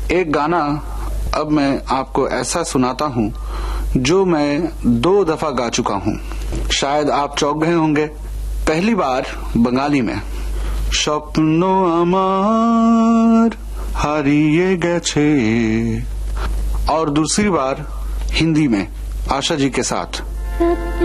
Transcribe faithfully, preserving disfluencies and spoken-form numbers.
एक गाना अब मैं आपको ऐसा सुनाता हूँ जो मैं दो दफा गा चुका हूँ। शायद आप चौंक गए होंगे। पहली बार बंगाली में, स्वप्नो अमार हारिए गेछे, और दूसरी बार हिंदी में आशा जी के साथ।